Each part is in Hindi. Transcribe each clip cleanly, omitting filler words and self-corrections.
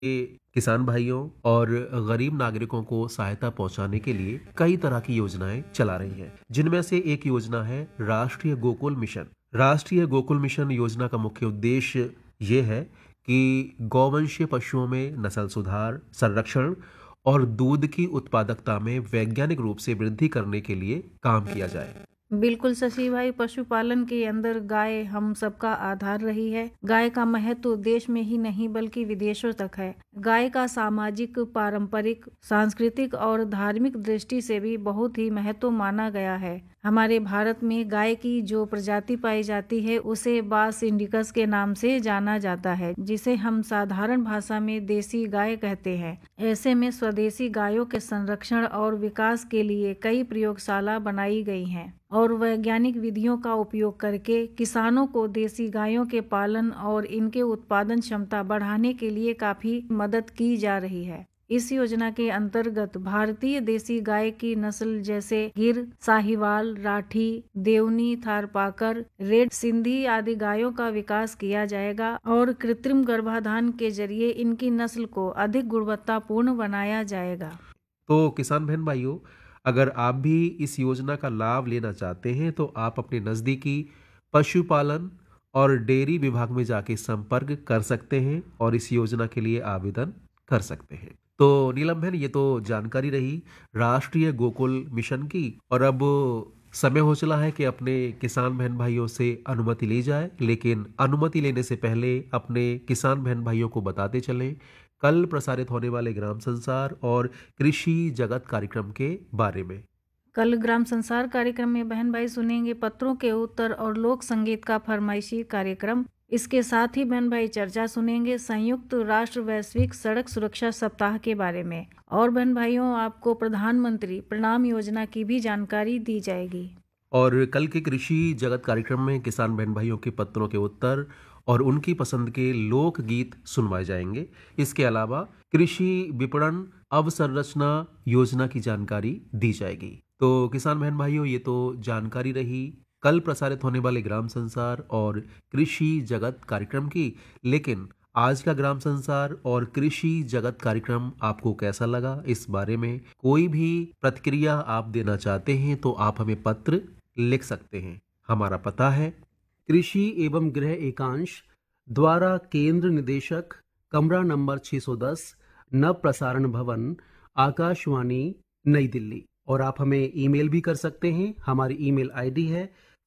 ये किसान भाइयों और गरीब नागरिकों को सहायता पहुंचाने के लिए कई तरह की योजनाएं चला रही हैं, जिनमें से एक योजना है राष्ट्रीय गोकुल मिशन। राष्ट्रीय गोकुल मिशन योजना का मुख्य उद्देश्य ये है कि गौवंशीय पशुओं में नस्ल सुधार, संरक्षण और दूध की उत्पादकता में वैज्ञानिक रूप से वृद्धि करने के लिए काम किया जाए। बिल्कुल शशि भाई, पशुपालन के अंदर गाय हम सबका आधार रही है। गाय का महत्व देश में ही नहीं बल्कि विदेशों तक है। गाय का सामाजिक, पारंपरिक, सांस्कृतिक और धार्मिक दृष्टि से भी बहुत ही महत्व माना गया है। हमारे भारत में गाय की जो प्रजाति पाई जाती है उसे बास इंडिकस के नाम से जाना जाता है, जिसे हम साधारण भाषा में देसी गाय कहते हैं। ऐसे में स्वदेशी गायों के संरक्षण और विकास के लिए कई प्रयोगशाला बनाई गई हैं और वैज्ञानिक विधियों का उपयोग करके किसानों को देसी गायों के पालन और इनके उत्पादन क्षमता बढ़ाने के लिए काफी मदद की जा रही है। इस योजना के अंतर्गत भारतीय देसी गाय की नस्ल जैसे गिर, साहिवाल, राठी, देवनी, थारपाकर, रेड सिंधी आदि गायों का विकास किया जाएगा और कृत्रिम गर्भाधान के जरिए इनकी नस्ल को अधिक गुणवत्तापूर्ण बनाया जाएगा। तो किसान बहन भाइयों, अगर आप भी इस योजना का लाभ लेना चाहते हैं तो आप अपने नज़दीकी पशुपालन और डेयरी विभाग में जाके संपर्क कर सकते हैं और इस योजना के लिए आवेदन कर सकते हैं। तो नीलम बहन, ये तो जानकारी रही राष्ट्रीय गोकुल मिशन की, और अब समय हो चला है कि अपने किसान बहन भाइयों से अनुमति ली जाए। लेकिन अनुमति लेने से पहले अपने किसान बहन भाइयों को बताते चलें कल प्रसारित होने वाले ग्राम संसार और कृषि जगत कार्यक्रम के बारे में। कल ग्राम संसार कार्यक्रम में बहन भाई सुनेंगे पत्रों के उत्तर और लोक संगीत का फरमाइशी कार्यक्रम। इसके साथ ही बहन भाई चर्चा सुनेंगे संयुक्त राष्ट्र वैश्विक सड़क सुरक्षा सप्ताह के बारे में। और बहन भाइयों, आपको प्रधानमंत्री प्रणाम योजना की भी जानकारी दी जाएगी। और कल के कृषि जगत कार्यक्रम में किसान बहन भाइयों के पत्रों के उत्तर और उनकी पसंद के लोक गीत सुनवाए जाएंगे। इसके अलावा कृषि विपणन अवसंरचना योजना की जानकारी दी जाएगी। तो किसान बहन भाइयों, ये तो जानकारी रही कल प्रसारित होने वाले ग्राम संसार और कृषि जगत कार्यक्रम की। लेकिन आज का ग्राम संसार और कृषि जगत कार्यक्रम आपको कैसा लगा, इस बारे में कोई भी प्रतिक्रिया आप देना चाहते हैं तो आप हमें पत्र लिख सकते हैं। हमारा पता है कृषि एवं गृह एकांश द्वारा केंद्र निदेशक, कमरा नंबर 610, नव प्रसारण भवन, आकाशवाणी, नई दिल्ली। और आप हमें ईमेल भी कर सकते हैं। हमारी ईमेल आईडी है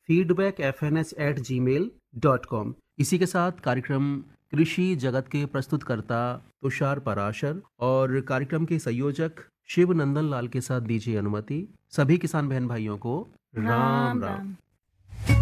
feedbackfns@gmail.com। इसी के साथ कार्यक्रम कृषि जगत के प्रस्तुतकर्ता तुषार पराशर और कार्यक्रम के संयोजक शिव नंदन लाल के साथ दीजिए अनुमति। सभी किसान बहन भाइयों को राम राम राम। राम।